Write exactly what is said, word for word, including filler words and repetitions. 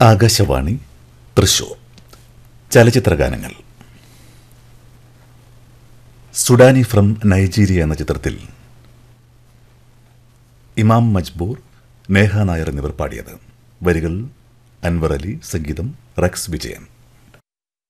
ആകാശവാണി തൃശൂർ. ചലച്ചിത്രഗാനങ്ങൾ. Sudani from Nigeria എന്ന ചിത്രത്തിൽ ഇമാം മജ്ബൂർ, നേഹ നായർ എന്നിവർ പാടിയത്. വരികൾ അൻവർ അലി, സംഗീതം റക്സ് വിജയൻ.